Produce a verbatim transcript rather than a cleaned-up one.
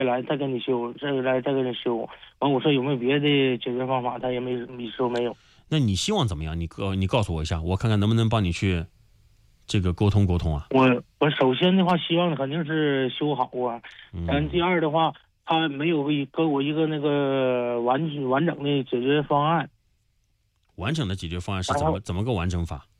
来再跟你修，再来再跟你修。完我说有没有别的解决方法，他也没你说没有。 那你希望怎么样？你告你告诉我一下，我看看能不能帮你去这个沟通沟通啊。 我我首先的话，希望肯定是修好啊。嗯， 嗯， 第二的话，他没有一给我一个那个完完整的解决方案。 完整的解决方案是然后怎么怎么个完整法？